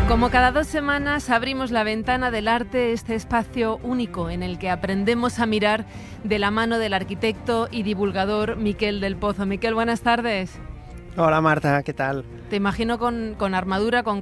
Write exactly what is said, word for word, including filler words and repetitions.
Como cada dos semanas abrimos la ventana del arte, este espacio único en el que aprendemos a mirar de la mano del arquitecto y divulgador Miquel del Pozo. Miquel, buenas tardes. Hola Marta, ¿qué tal? Te imagino con, con armadura, con